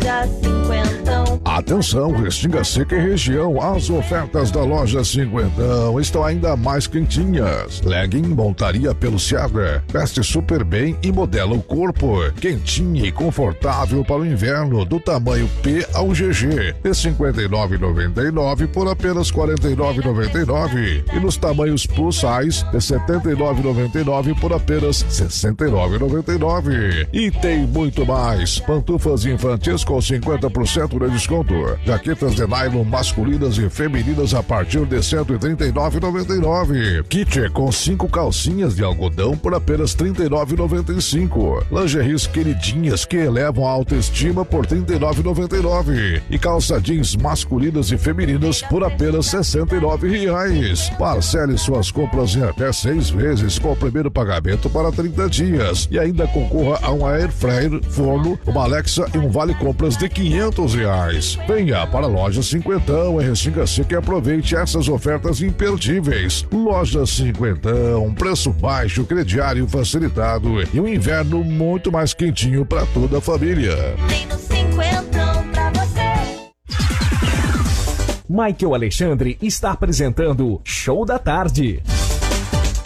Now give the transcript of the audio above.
loja Cinquentão. Atenção, Restinga Seca e região, as ofertas da loja Cinquentão estão ainda mais quentinhas. Legging montaria peluciada, veste super bem e modela o corpo. Quentinha e confortável para o inverno, do tamanho P ao GG, de R$ 59,99 por apenas R$ 49,99. E nos tamanhos plus size, de R$ 79,99 por apenas R$ 69,99. E tem muito mais. Pantufas infantis com 50% de desconto. Jaquetas de nylon masculinas e femininas a partir de R$ 139,99. Kit com 5 calcinhas de algodão por apenas R$ 39,95. Lingeries queridinhas que elevam a autoestima por R$ 39,99. E calça jeans masculinas e femininas por apenas R$ 69,00. Parcele suas compras em até 6 vezes com o primeiro pagamento para 30 dias. E ainda concorra a um air fryer, forno, uma Alexa e um vale compras de R$ 500. Venha para a loja Cinquentão em Restinga Seca e aproveite essas ofertas imperdíveis. Loja Cinquentão, preço baixo, crediário facilitado e um inverno muito mais quentinho para toda a família. Vem no Cinquentão pra você. Michael Alexandre está apresentando Show da Tarde.